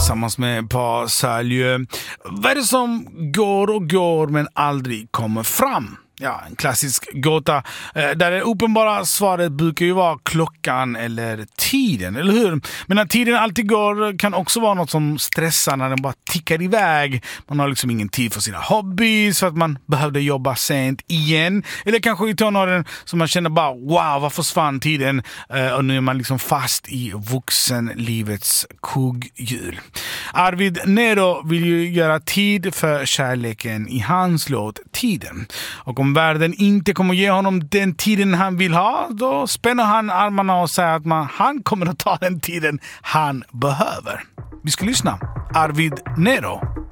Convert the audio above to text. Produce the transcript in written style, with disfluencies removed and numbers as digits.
tillsammans med Par Salju. Vad är det som går och går men aldrig kommer fram? Ja, en klassisk gåta där det uppenbara svaret brukar ju vara klockan eller tiden, eller hur? Men när tiden alltid går kan också vara något som stressar när den bara tickar iväg. Man har liksom ingen tid för sina hobbys för att man behövde jobba sent igen. Eller kanske i tonåren som man känner bara wow, vad försvann tiden? Och nu är man liksom fast i vuxenlivets kugghjul. Arvid Nero vill ju göra tid för kärleken i hans låt Tiden. Och om världen inte kommer ge honom den tiden han vill ha, då spänner han armarna och säger att han kommer att ta den tiden han behöver. Vi ska lyssna. Arvid Nero.